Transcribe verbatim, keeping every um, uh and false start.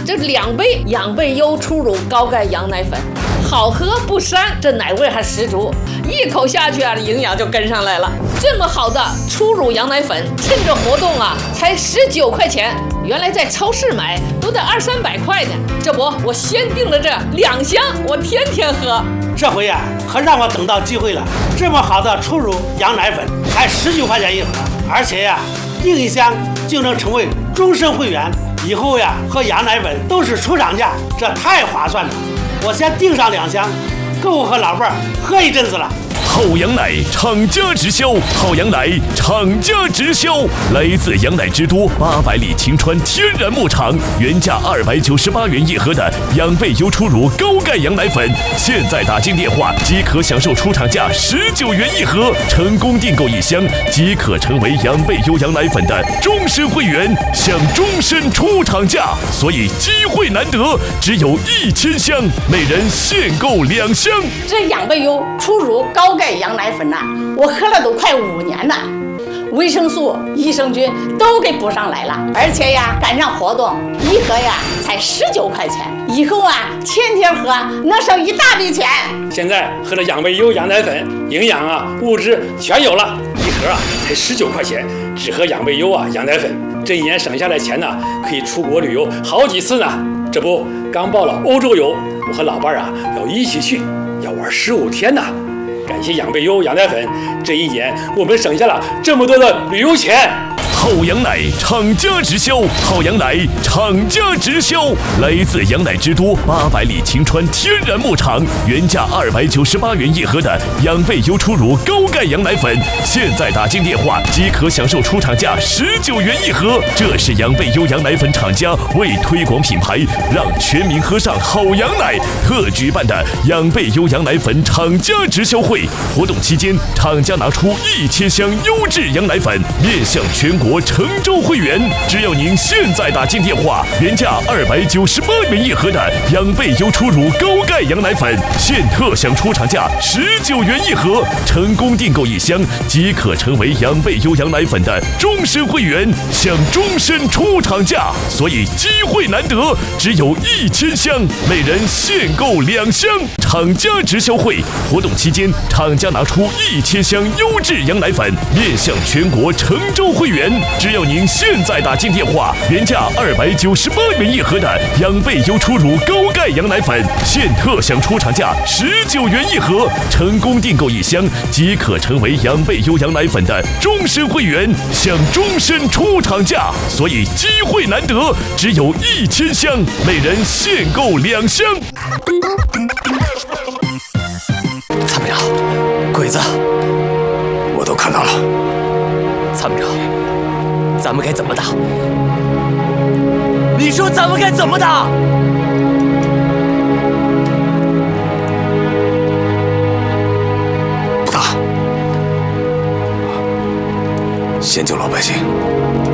这两杯养贝优初乳高钙羊奶粉，好喝不膻，这奶味还十足，一口下去啊，营养就跟上来了。这么好的初乳羊奶粉，趁着活动啊，才十九块钱，原来在超市买都得二三百块呢。这不，我先订了这两箱，我天天喝。 这回呀、啊，可让我等到机会了。这么好的初乳羊奶粉，才十九块钱一盒，而且呀、啊，订一箱就能成为终身会员。以后呀，喝羊奶粉都是出厂价，这太划算了。我先订上两箱，够我和老伴儿喝一阵子了。 好羊奶厂家直销，好羊奶厂家直销，来自羊奶之都八百里晴川天然牧场，原价二百九十八元一盒的养贝优初乳高钙羊奶粉，现在打进电话即可享受出厂价十九元一盒，成功订购一箱即可成为养贝优羊奶粉的终身会员，享终身出厂价，所以机会难得，只有一千箱，每人限购两箱。 这养贝优初乳高钙羊奶粉呐、啊，我喝了都快五年了，维生素、益生菌都给补上来了，而且呀，赶上活动，一盒呀才十九块钱，以后啊天天喝能省一大笔钱。 现在喝了养贝优羊奶粉，营养啊物质全有了，一盒啊才十九块钱，只喝养贝优啊羊奶粉，这一年省下来钱呢，可以出国旅游好几次呢。这不刚报了欧洲游，我和老伴啊要一起去，要玩十五天呢。感谢养贝优羊奶粉，这一年我们省下了这么多的旅游钱。 好羊奶厂家直销，好羊奶厂家直销，来自羊奶之都八百里晴川天然牧场，原价二百九十八元一盒的养贝优初乳高钙羊奶粉，现在打进电话即可享受出厂价十九元一盒。这是养贝优羊奶粉厂家为推广品牌，让全民喝上好羊奶特举办的养贝优羊奶粉厂家直销会。活动期间，厂家拿出一千箱优质羊奶粉，面向全国成州会员，只要您现在打进电话，原价二百九十八元一盒的养贝优初乳高钙羊奶粉，现特享出厂价十九元一盒，成功订购一箱即可成为养贝优羊奶粉的终身会员，享终身出厂价，所以机会难得，只有一千箱，每人限购两箱。厂家直销会活动期间，厂家拿出一千箱优质羊奶粉，面向全国成州会员。只要您现在打进电话，原价二百九十八元一盒的养贝优初乳高钙羊奶粉，现特享出厂价十九元一盒，成功订购一箱即可成为养贝优羊奶粉的终身会员，享终身出厂价，所以机会难得，只有一千箱，每人限购两箱。 参谋长，鬼子我都看到了。 参谋长，咱们该怎么打？你说咱们该怎么打？ 不打，先救老百姓。